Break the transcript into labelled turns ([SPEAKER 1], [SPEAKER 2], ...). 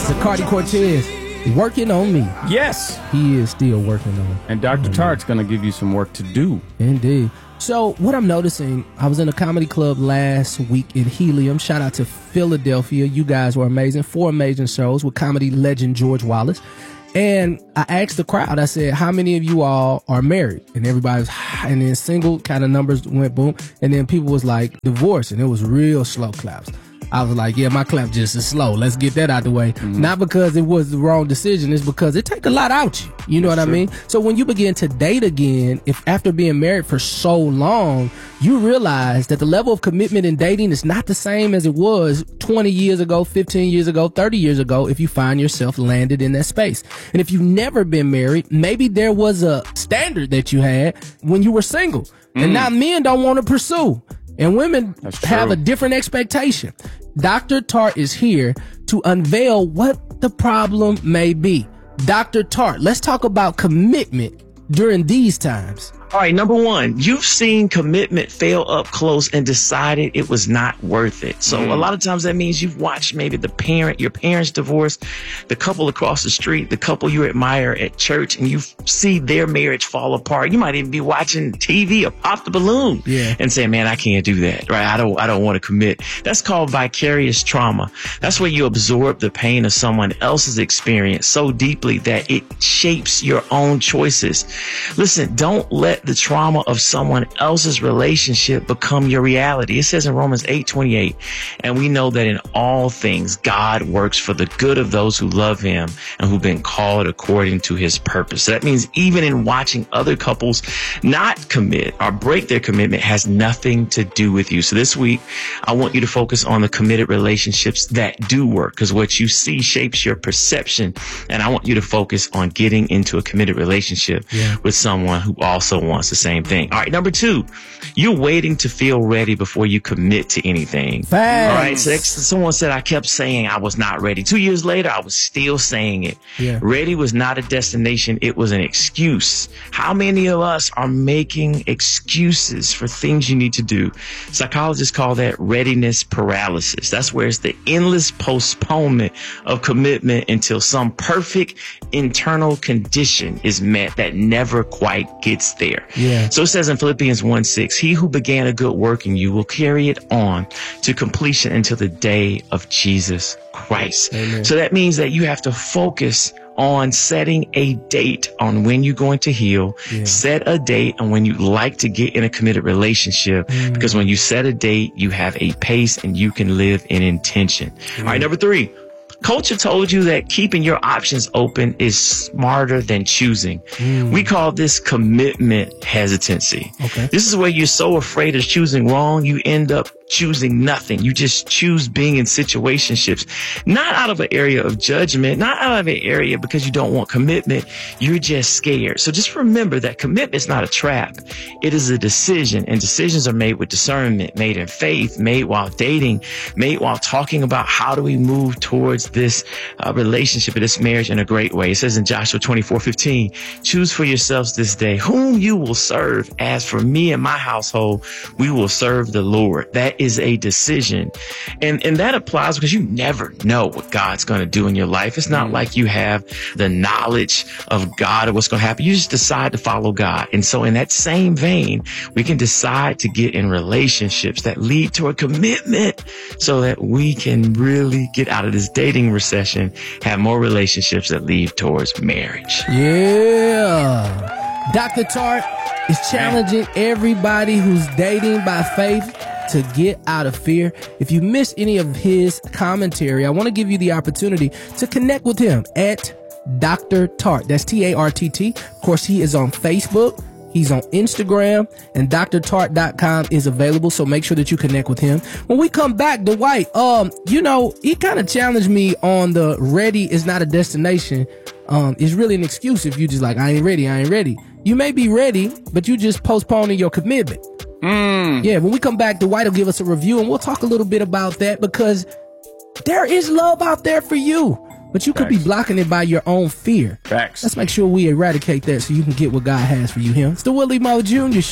[SPEAKER 1] Zacardi Cortez, working on me.
[SPEAKER 2] Yes.
[SPEAKER 1] He is still working on.
[SPEAKER 2] And Dr. Tart's going to give you some work to do.
[SPEAKER 1] Indeed. So what I'm noticing, I was in a comedy club last week in Helium. Shout out to Philadelphia. You guys were amazing. 4 amazing shows with comedy legend George Wallace. And I asked the crowd, I said, how many of you all are married? And everybody was, and then single kind of numbers went boom. And then people was like, divorced. And it was real slow claps. I was like, yeah, my clap just is slow. Let's get that out the way. Mm-hmm. Not because it was the wrong decision. It's because it take a lot out you. You know what I mean? So when you begin to date again, if after being married for so long, you realize that the level of commitment in dating is not the same as it was 20 years ago, 15 years ago, 30 years ago, if you find yourself landed in that space. And if you've never been married, maybe there was a standard that you had when you were single. And now men don't want to pursue. And women have a different expectation. Dr. Tart is here to unveil what the problem may be. Dr. Tart, let's talk about commitment during these times.
[SPEAKER 3] All right, number one, you've seen commitment fail up close and decided it was not worth it. So a lot of times that means you've watched maybe your parents divorce, the couple across the street, the couple you admire at church, and you see their marriage fall apart. You might even be watching TV or pop the balloon and say, man, I can't do that, right? I don't want to commit. That's called vicarious trauma. That's where you absorb the pain of someone else's experience so deeply that it shapes your own choices. Listen, don't let the trauma of someone else's relationship become your reality. It says in Romans 8:28, and we know that in all things, God works for the good of those who love him and who've been called according to his purpose. So that means even in watching other couples not commit or break their commitment has nothing to do with you. So this week, I want you to focus on the committed relationships that do work, because what you see shapes your perception. And I want you to focus on getting into a committed relationship with someone who also wants the same thing. All right. Number 2, you're waiting to feel ready before you commit to anything.
[SPEAKER 1] Thanks.
[SPEAKER 3] All right. So someone said, I kept saying I was not ready. 2 years later, I was still saying it. Ready was not a destination. It was an excuse. How many of us are making excuses for things you need to do? Psychologists call that readiness paralysis. That's where it's the endless postponement of commitment until some perfect internal condition is met that never quite gets there. So it says in Philippians 1:6, he who began a good work in you will carry it on to completion until the day of Jesus Christ. Amen. So that means that you have to focus on setting a date on when you're going to heal. Set a date on when you like to get in a committed relationship, because when you set a date, you have a pace and you can live in intention. All right, number 3. Culture told you that keeping your options open is smarter than choosing. We call this commitment hesitancy. This is where you're so afraid of choosing wrong, you end up choosing nothing. You just choose being in situationships, not out of an area of judgment, not out of an area because you don't want commitment. You're just scared. So just remember that commitment is not a trap. It is a decision, and decisions are made with discernment, made in faith, made while dating, made while talking about how do we move towards this relationship or this marriage in a great way. It says in Joshua 24:15, choose for yourselves this day whom you will serve. As for me and my household, we will serve the Lord. That is a decision. And that applies because you never know what God's going to do in your life. It's not like you have the knowledge of God or what's going to happen. You just decide to follow God. And so in that same vein, we can decide to get in relationships that lead to a commitment so that we can really get out of this dating recession, have more relationships that lead towards marriage.
[SPEAKER 1] Dr. Tart is challenging everybody who's dating by faith to get out of fear. If you missed any of his commentary, I want to give you the opportunity to connect with him at Dr. Tart. That's T-A-R-T-T. Of course, he is on Facebook. He's on Instagram, and drtart.com is available. So make sure that you connect with him. When we come back, Dwight, he kind of challenged me on the ready is not a destination. It's really an excuse if you just like, I ain't ready. You may be ready, but you just postponing your commitment. Yeah, when we come back, Dwight will give us a review, and we'll talk a little bit about that, because there is love out there for you, but you could be blocking it by your own fear. Let's make sure we eradicate that so you can get what God has for you here. It's the Willie Moore Jr. Show.